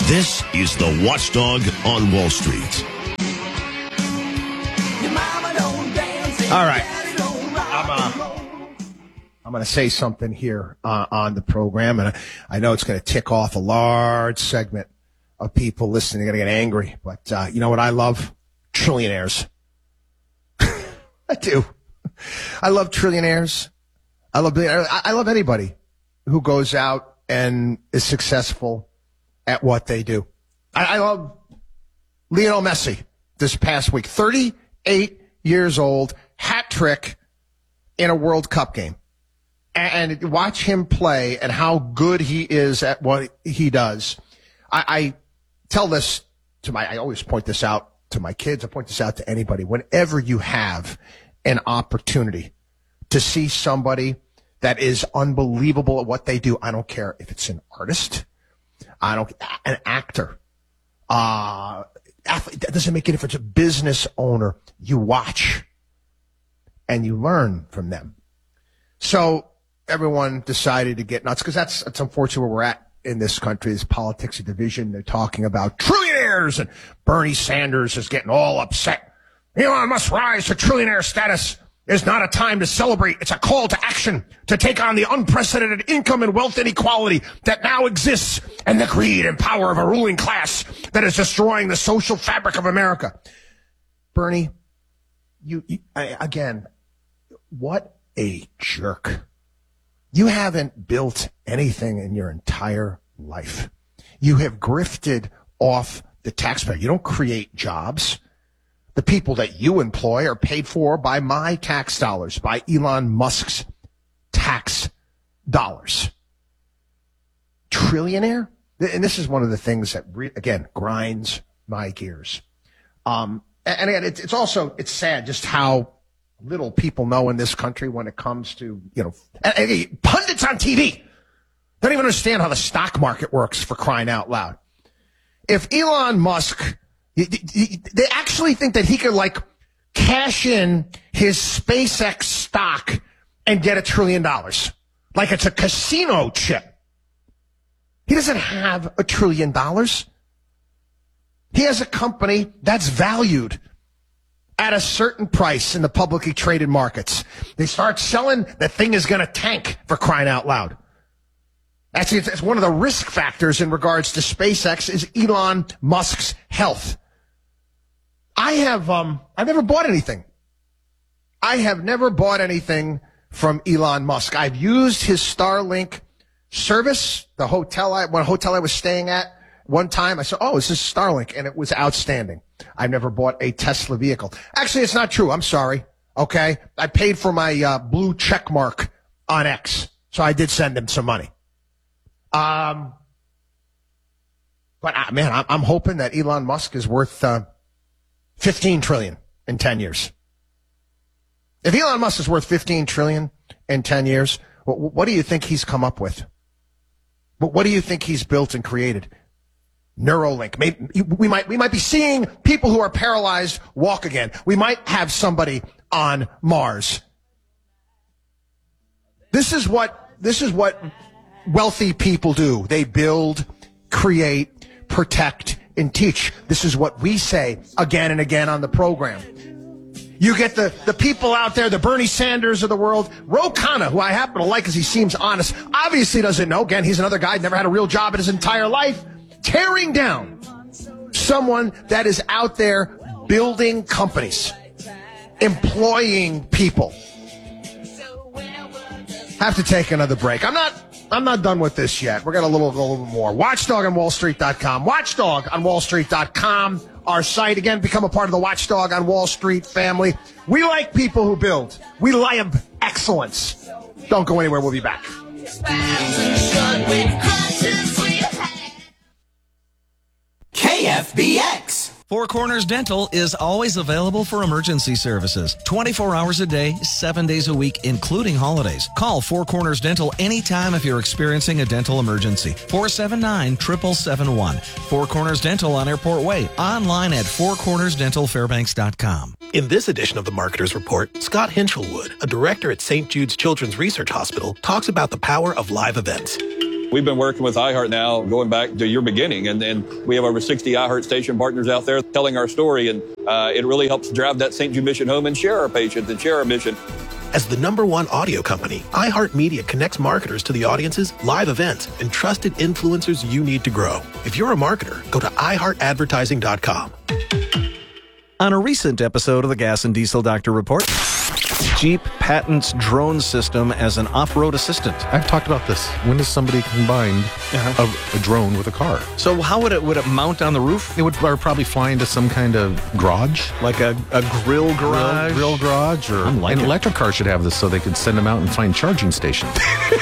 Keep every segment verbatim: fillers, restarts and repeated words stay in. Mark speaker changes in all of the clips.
Speaker 1: This is the Watchdog on Wall Street.
Speaker 2: All right. I'm, uh, I'm going to say something here uh, on the program, and I, I know it's going to tick off a large segment of people listening. They're going to get angry. But uh, you know what I love? Trillionaires. I do. I love trillionaires. I love I, I love anybody who goes out and is successful at what they do. I, I love Lionel Messi this past week. thirty-eight years old, hat trick in a World Cup game. And, and watch him play and how good he is at what he does. I, I tell this to my, I always point this out to my kids. I point this out to anybody. Whenever you have an opportunity to see somebody that is unbelievable at what they do, I don't care if it's an artist, I don't, an actor, uh, athlete, that doesn't make a difference. A business owner, you watch and you learn from them. So everyone decided to get nuts because that's, that's unfortunately where we're at in this country, is politics of division. They're talking about trillionaires, and Bernie Sanders is getting all upset. Elon Musk rise to trillionaire status is not a time to celebrate. It's a call to action to take on the unprecedented income and wealth inequality that now exists and the greed and power of a ruling class that is destroying the social fabric of America. Bernie, you, you I, again, what a jerk. You haven't built anything in your entire life. You have grifted off the taxpayer. You don't create jobs. The people that you employ are paid for by my tax dollars, by Elon Musk's tax dollars. Trillionaire? And this is one of the things that, re- again, grinds my gears. Um, and again, it's also, it's sad just how little people know in this country when it comes to, you know, and, and pundits on T V don't even understand how the stock market works, for crying out loud. If Elon Musk, they actually think that he could, like, cash in his SpaceX stock and get a trillion dollars. Like it's a casino chip. He doesn't have a trillion dollars. He has a company that's valued at a certain price in the publicly traded markets. They start selling, the thing is going to tank, for crying out loud. Actually, it's, it's one of the risk factors in regards to SpaceX is Elon Musk's health. I have, um, I've never bought anything. I have never bought anything from Elon Musk. I've used his Starlink service, the hotel I, one hotel I was staying at. One time I said, oh, this is Starlink, and it was outstanding. I've never bought a Tesla vehicle. Actually, it's not true. I'm sorry. Okay? I paid for my uh, blue check mark on X, so I did send him some money. Um, But, uh, man, I'm, I'm hoping that Elon Musk is worth uh, fifteen trillion dollars in ten years. If Elon Musk is worth fifteen trillion dollars in ten years, what, what do you think he's come up with? What, what do you think he's built and created? Neuralink. Maybe we might we might be seeing people who are paralyzed walk again. We might have somebody on Mars. This is what this is what wealthy people do. They build, create, protect, and teach. This is what we say again and again on the program. You get the, the people out there, the Bernie Sanders of the world. Ro Khanna, who I happen to like because he seems honest, obviously doesn't know. Again, he's another guy, never had a real job in his entire life. Tearing down someone that is out there building companies, employing people. Have to take another break. I'm not I'm not done with this yet. We're going to a little, a little more. Watchdog on Wall Street dot com. Watchdog on Wall Street dot com. Our site. Again, become a part of the Watchdog on Wall Street family. We like people who build. We like excellence. Don't go anywhere. We'll be back.
Speaker 3: K F B X.
Speaker 4: Four Corners Dental is always available for emergency services. twenty-four hours a day, seven days a week, including holidays. Call Four Corners Dental anytime if you're experiencing a dental emergency. four seven nine, seven seven seven one. Four Corners Dental on Airport Way. Online at four corners dental fairbanks dot com.
Speaker 5: In this edition of the Marketer's Report, Scott Hinchelwood, a director at Saint Jude's Children's Research Hospital, talks about the power of live events.
Speaker 6: We've been working with iHeart now going back to your beginning, and, and we have over sixty iHeart station partners out there telling our story, and uh, it really helps drive that Saint Jude mission home and share our patients and share our mission.
Speaker 5: As the number one audio company, iHeartMedia connects marketers to the audiences, live events, and trusted influencers you need to grow. If you're a marketer, go to i heart advertising dot com.
Speaker 4: On a recent episode of the Gas and Diesel Doctor Report, Jeep patents drone system as an off-road assistant.
Speaker 7: I've talked about this. When does somebody combine
Speaker 4: Uh-huh.
Speaker 7: a, a drone with a car?
Speaker 4: So how would it would it mount on the roof?
Speaker 7: It would or probably fly into some kind of garage,
Speaker 4: Like a, a grill garage?
Speaker 7: grill, grill garage, or
Speaker 4: I'm liking
Speaker 7: an
Speaker 4: it.
Speaker 7: electric car should have this so they could send them out and find charging stations.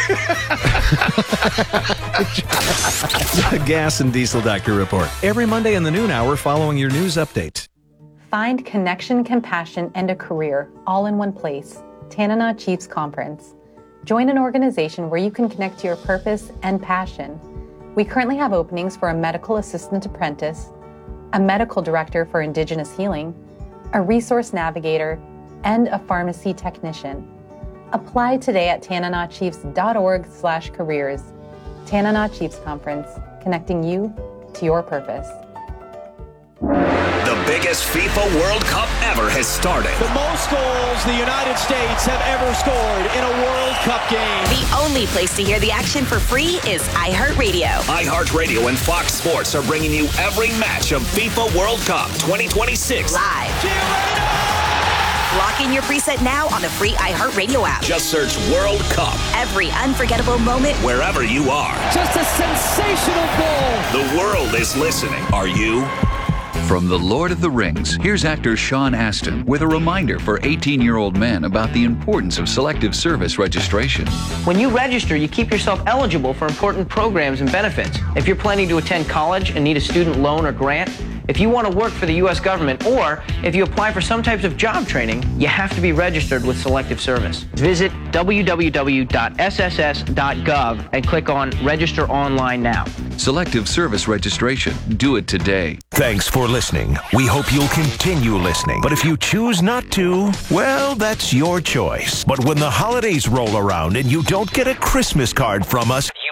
Speaker 4: The Gas and Diesel Doctor Report. Every Monday in the noon hour following your news update.
Speaker 8: Find connection, compassion, and a career all in one place. Tanana Chiefs Conference. Join an organization where you can connect to your purpose and passion. We currently have openings for a medical assistant apprentice, a medical director for Indigenous healing, a resource navigator, and a pharmacy technician. Apply today at tananachiefs.org slash careers. Tanana Chiefs Conference, connecting you to your purpose.
Speaker 9: The biggest FIFA World Cup ever has started.
Speaker 3: The most goals the United States have ever scored in a World Cup game.
Speaker 10: The only place to hear the action for free is iHeartRadio.
Speaker 9: iHeartRadio and Fox Sports are bringing you every match of FIFA World Cup twenty twenty-six.
Speaker 10: Live. Lock in your preset now on the free iHeartRadio app.
Speaker 9: Just search World Cup
Speaker 10: Every unforgettable moment.
Speaker 9: wherever you are.
Speaker 3: Just a sensational goal.
Speaker 9: The world is listening. Are you?
Speaker 11: From The Lord of the Rings, here's actor Sean Astin with a reminder for eighteen-year-old men about the importance of Selective Service registration.
Speaker 12: When you register, you keep yourself eligible for important programs and benefits. If you're planning to attend college and need a student loan or grant, if you want to work for the U S government, or if you apply for some types of job training, you have to be registered with Selective Service. Visit w w w dot s s s dot gov and click on Register Online Now.
Speaker 11: Selective Service registration. Do it today.
Speaker 13: Thanks for listening. We hope you'll continue listening. But if you choose not to, well, that's your choice. But when the holidays roll around and you don't get a Christmas card from us,